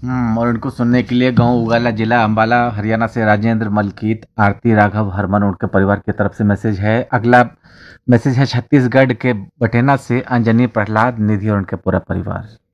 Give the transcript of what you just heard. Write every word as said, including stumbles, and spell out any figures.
हम्म और उनको सुनने के लिए गांव उगाला, जिला अंबाला, हरियाणा से राजेंद्र मलकीत, आरती राघव, हरमन, उनके परिवार की तरफ से मैसेज है। अगला मैसेज है छत्तीसगढ़ के बठेना से अंजनी प्रहलाद, निधि और उनके पूरा परिवार।